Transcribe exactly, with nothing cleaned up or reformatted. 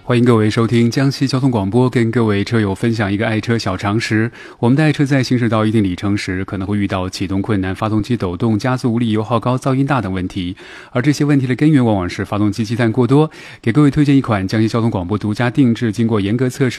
欢迎各位收听江西交通广播，跟各位车友分享一个爱车小常识。我们的爱车在行驶到一定里程时，可能会遇到启动困难、发动机抖动、加速无力、油耗高、噪音大等问题，而这些问题的根源往往是发动机积碳过多。给各位推荐一款江西交通广播独家定制、经过严格测试